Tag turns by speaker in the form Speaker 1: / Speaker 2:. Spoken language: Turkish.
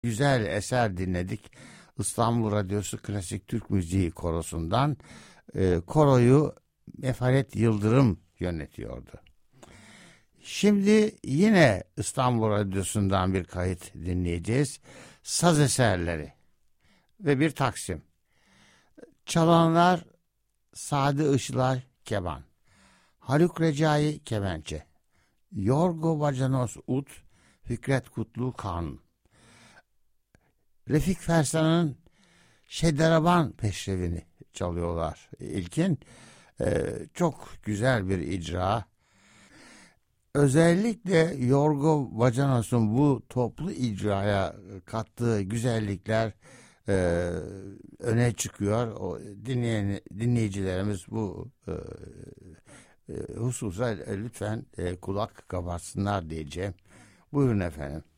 Speaker 1: güzel eser dinledik. İstanbul Radyosu Klasik Türk Müziği Korosu'ndan. Koroyu Mefaret Yıldırım yönetiyordu. Şimdi yine İstanbul Radyosu'ndan bir kayıt dinleyeceğiz. Saz eserleri ve bir taksim. Çalanlar Sadi Işılay keman, Haluk Recai kemençe, Yorgo Bacanos ut, Fikret Kutlu kanun. Refik Fersan'ın Şederaban Peşrevini çalıyorlar. İlkin çok güzel bir icra. Özellikle Yorgo Bacanos'un bu toplu icraya kattığı güzellikler öne çıkıyor. O dinleyicilerimiz bu hususa lütfen kulak kabarsınlar diyeceğim. Buyurun efendim.